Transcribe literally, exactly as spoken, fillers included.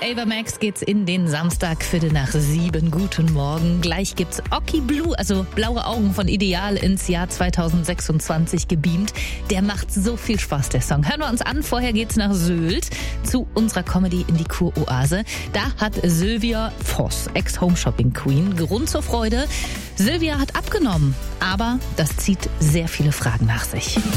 Ava Max geht's in den Samstag, Viertel nach sieben. Guten Morgen. Gleich gibt's Oki Blue, also Blaue Augen von Ideal, ins Jahr zweitausendsechsundzwanzig gebeamt. Der macht so viel Spaß, der Song. Hören wir uns an. Vorher geht's nach Sylt zu unserer Comedy in die Kuroase. Da hat Sylvia Voss, Ex-Home-Shopping-Queen, Grund zur Freude. Sylvia hat abgenommen, aber das zieht sehr viele Fragen nach sich.